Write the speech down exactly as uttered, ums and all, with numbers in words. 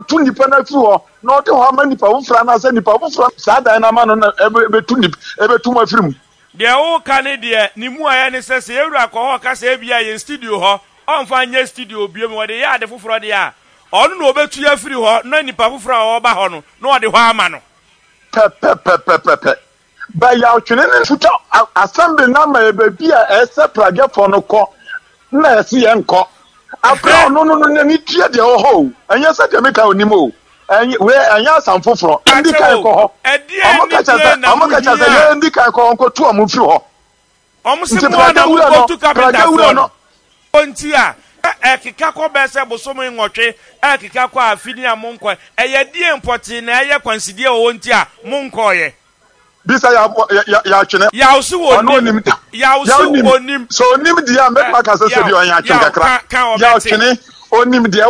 tu nipa na fi ho na ode ho ama nipa wo fra na se nipa wo fra sa dan na ma no na ebe tu nip ebe tu ma firim de wo ka ne de ni mu aye ne se se ewura ko ho ka se bia ye studio ho onfa nya studio biem wo de ya de foforo de ya onu no obetu ya firi ho na nipa foforo a wo ba ho no na wo de ho ama no pe pe pe pe pe pe ba ya twene ne futa assembly na ma ebe bia ese praje fo no ko na ese ye nko akra no no no ni tie de ho anya se de meka onimo anya we anya san foforo ndi kai ko ho omo ka cha omo ka cha ye ndi kai ko nko tu omo firi ho omo se mo na wo tu kapita fo onti a ekika ko be se bosomo nwotwe ekika ko afini amonko eye die impoti na eye kwansidie o onti a monko ye bisa ya ya ya twene ya usu wonim ya usu wonim so onim dia me pa ka se se bi onya twene kakra ya twene onim dia